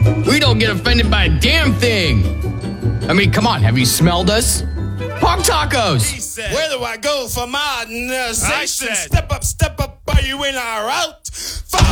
We don't get offended by a damn thing. I mean, come on, have you smelled us? Pork tacos. Where do I go for modernization? I said- Step up, are you in our route?